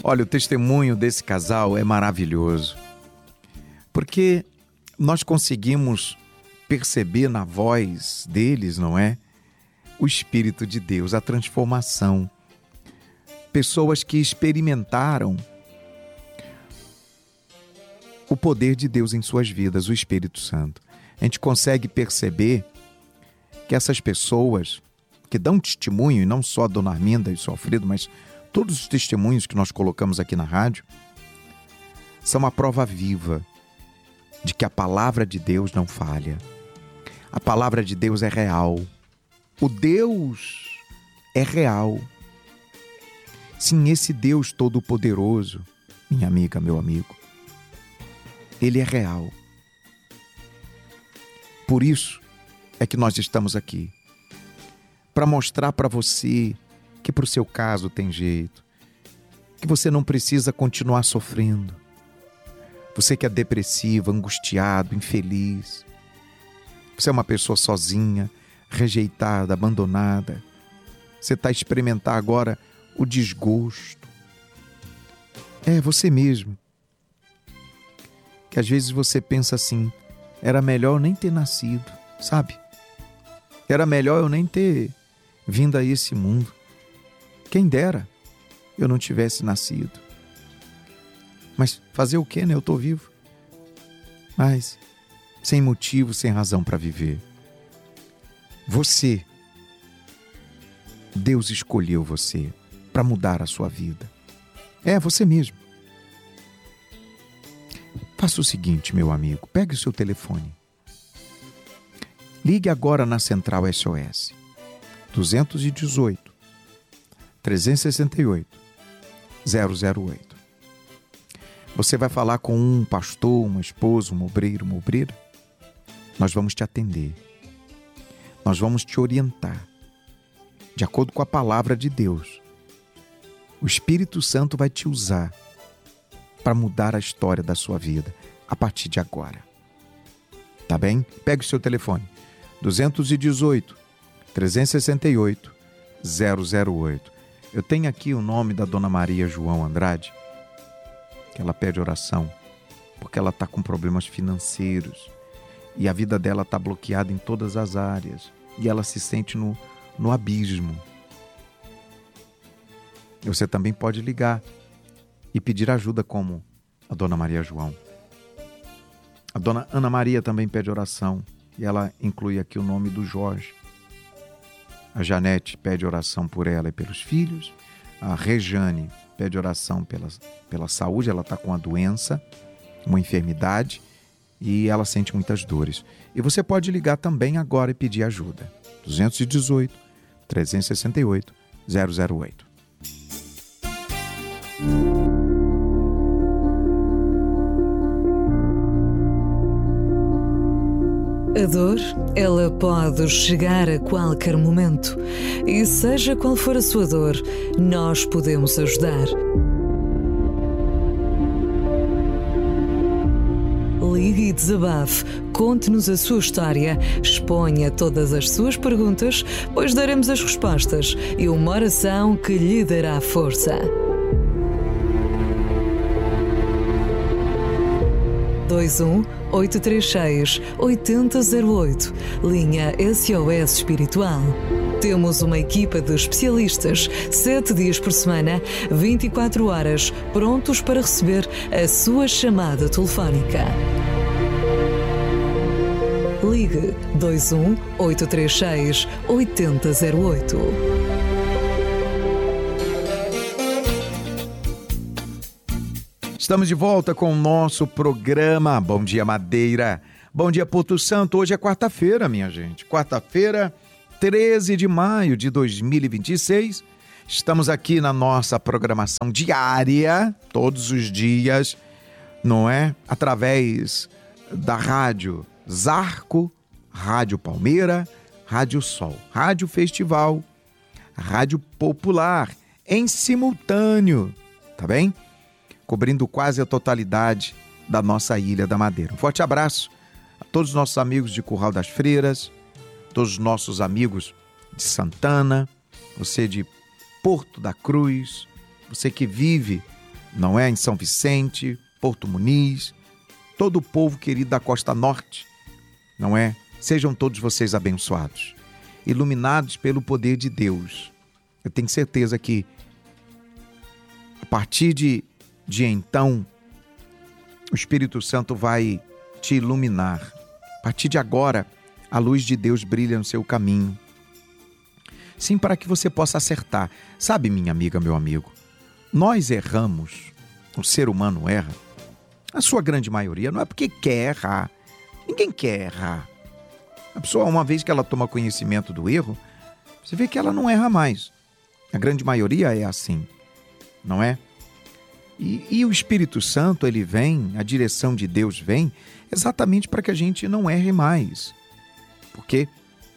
Olha, o testemunho desse casal é maravilhoso, porque nós conseguimos perceber na voz deles, não é? O Espírito de Deus, a transformação. Pessoas que experimentaram o poder de Deus em suas vidas, o Espírito Santo. A gente consegue perceber que essas pessoas que dão testemunho, e não só a Dona Arminda e o seu Alfredo, mas todos os testemunhos que nós colocamos aqui na rádio, são a prova viva de que a palavra de Deus não falha. A palavra de Deus é real. O Deus é real. Sim, esse Deus todo-poderoso, minha amiga, meu amigo, Ele é real. Por isso é que nós estamos aqui, para mostrar para você que para o seu caso tem jeito, que você não precisa continuar sofrendo. Você que é depressivo, angustiado, infeliz, você é uma pessoa sozinha, rejeitada, abandonada, você está a experimentar agora o desgosto. É você mesmo, que às vezes você pensa assim, era melhor eu nem ter nascido, sabe? Era melhor eu nem ter vindo a esse mundo. Quem dera eu não tivesse nascido. Mas fazer o quê, né? Eu estou vivo. Mas sem motivo, sem razão para viver. Você, Deus escolheu você para mudar a sua vida. É você mesmo. Faça o seguinte, meu amigo, pegue o seu telefone. Ligue agora na Central SOS. 218 368 008. Você vai falar com um pastor, uma esposa, um obreiro, uma obreira. Nós vamos te atender. Nós vamos te orientar de acordo com a palavra de Deus. O Espírito Santo vai te usar para mudar a história da sua vida a partir de agora. Tá bem? Pegue o seu telefone. 218 368 008. Eu tenho aqui o nome da Dona Maria João Andrade, que ela pede oração, porque ela está com problemas financeiros e a vida dela está bloqueada em todas as áreas e ela se sente no abismo. Você também pode ligar e pedir ajuda como a Dona Maria João. A Dona Ana Maria também pede oração e ela inclui aqui o nome do Jorge. A Janete pede oração por ela e pelos filhos. A Rejane pede oração pela saúde, ela está com uma doença, uma enfermidade e ela sente muitas dores. E você pode ligar também agora e pedir ajuda. 218 368 008. A dor, ela pode chegar a qualquer momento. E seja qual for a sua dor, nós podemos ajudar. Ligue e desabafe, conte-nos a sua história, exponha todas as suas perguntas, pois daremos as respostas e uma oração que lhe dará força. 21-836-8008, linha SOS Espiritual. Temos uma equipa de especialistas, 7 dias por semana, 24 horas, prontos para receber a sua chamada telefónica. Ligue 21-836-8008. Estamos de volta com o nosso programa Bom Dia Madeira, Bom Dia Porto Santo. Hoje é quarta-feira, minha gente. Quarta-feira, 13 de maio de 2026. Estamos aqui na nossa programação diária, todos os dias, não é? Através da rádio Zarco, Rádio Palmeira, Rádio Sol, Rádio Festival, Rádio Popular, em simultâneo, tá bem? Cobrindo quase a totalidade da nossa Ilha da Madeira. Um forte abraço a todos os nossos amigos de Curral das Freiras, todos os nossos amigos de Santana, você de Porto da Cruz, você que vive não é? Em São Vicente, Porto Muniz, todo o povo querido da Costa Norte, não é? Sejam todos vocês abençoados, iluminados pelo poder de Deus. Eu tenho certeza que a partir de então, o Espírito Santo vai te iluminar. A partir de agora, a luz de Deus brilha no seu caminho. Sim, para que você possa acertar. Sabe, minha amiga, meu amigo, nós erramos, o ser humano erra, a sua grande maioria, não é porque quer errar. Ninguém quer errar. A pessoa, uma vez que ela toma conhecimento do erro, você vê que ela não erra mais. A grande maioria é assim, não é? E o Espírito Santo, ele vem, a direção de Deus vem, exatamente para que a gente não erre mais. Porque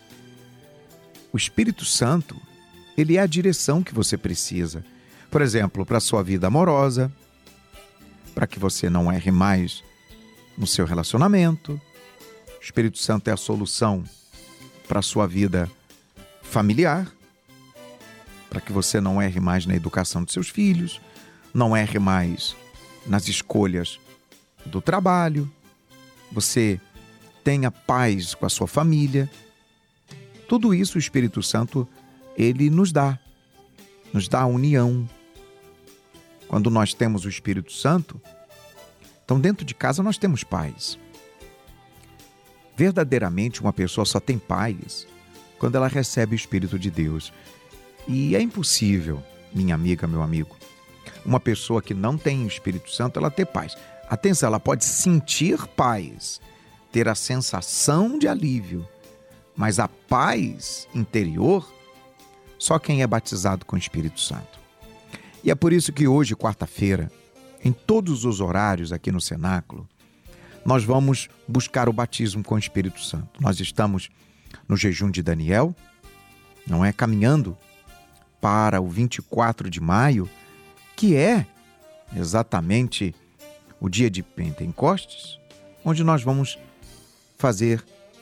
o Espírito Santo, ele é a direção que você precisa. Por exemplo, para a sua vida amorosa, para que você não erre mais no seu relacionamento. O Espírito Santo é a solução para a sua vida familiar, para que você não erre mais na educação dos seus filhos, não erre mais nas escolhas do trabalho, você tenha paz com a sua família. Tudo isso o Espírito Santo, ele nos dá a união. Quando nós temos o Espírito Santo, então dentro de casa nós temos paz. Verdadeiramente uma pessoa só tem paz quando ela recebe o Espírito de Deus. E é impossível, minha amiga, meu amigo, uma pessoa que não tem o Espírito Santo, ela ter paz. Atenção, ela pode sentir paz, ter a sensação de alívio, mas a paz interior, só quem é batizado com o Espírito Santo. E é por isso que hoje, quarta-feira, em todos os horários aqui no Cenáculo, nós vamos buscar o batismo com o Espírito Santo. Nós estamos no jejum de Daniel, não é? Caminhando para o 24 de maio, que é exatamente o dia de Pentecostes, onde nós vamos fazer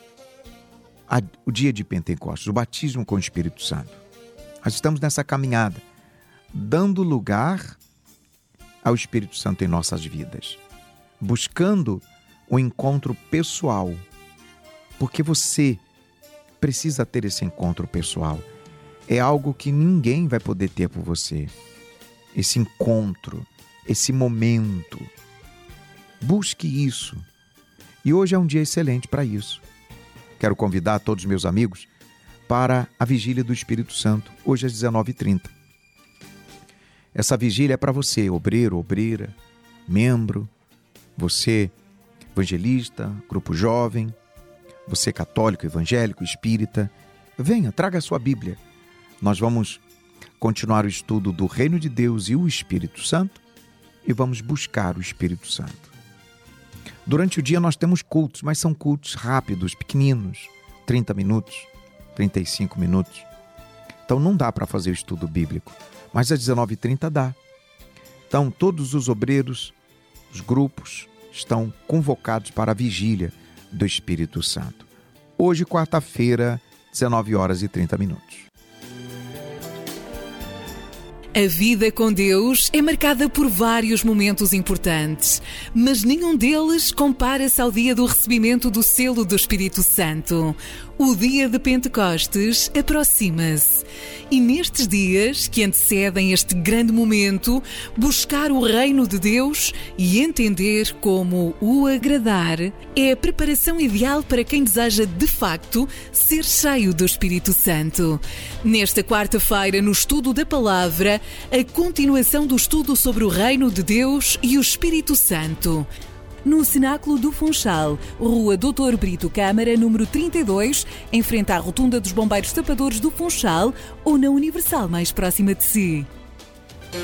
o dia de Pentecostes, o batismo com o Espírito Santo. Nós estamos nessa caminhada, dando lugar ao Espírito Santo em nossas vidas, buscando o encontro pessoal, porque você precisa ter esse encontro pessoal. É algo que ninguém vai poder ter por você. Esse encontro, esse momento. Busque isso. E hoje é um dia excelente para isso. Quero convidar todos os meus amigos para a Vigília do Espírito Santo, hoje às 19h30. Essa vigília é para você, obreiro, obreira, membro, você evangelista, grupo jovem, você católico, evangélico, espírita. Venha, traga a sua Bíblia. Nós vamos continuar o estudo do Reino de Deus e o Espírito Santo e vamos buscar o Espírito Santo. Durante o dia nós temos cultos, mas são cultos rápidos, pequeninos, 30 minutos, 35 minutos. Então não dá para fazer o estudo bíblico, mas às 19h30 dá. Então todos os obreiros, os grupos, estão convocados para a vigília do Espírito Santo. Hoje, quarta-feira, 19h30. A vida com Deus é marcada por vários momentos importantes, mas nenhum deles compara-se ao dia do recebimento do selo do Espírito Santo. O dia de Pentecostes aproxima-se e nestes dias que antecedem este grande momento, buscar o reino de Deus e entender como o agradar é a preparação ideal para quem deseja de facto ser cheio do Espírito Santo. Nesta quarta-feira, no estudo da palavra, a continuação do estudo sobre o reino de Deus e o Espírito Santo. No Cenáculo do Funchal, Rua Dr. Brito Câmara, número 32, em frente à Rotunda dos Bombeiros Tapadores do Funchal ou na Universal mais próxima de si.